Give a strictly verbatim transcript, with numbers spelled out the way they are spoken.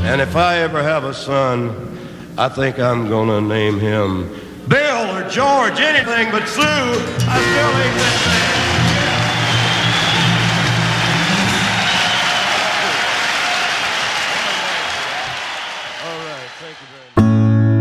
And if I ever have a son, I think I'm gonna name him Bill or George, anything but Sue. I still ain't that bad.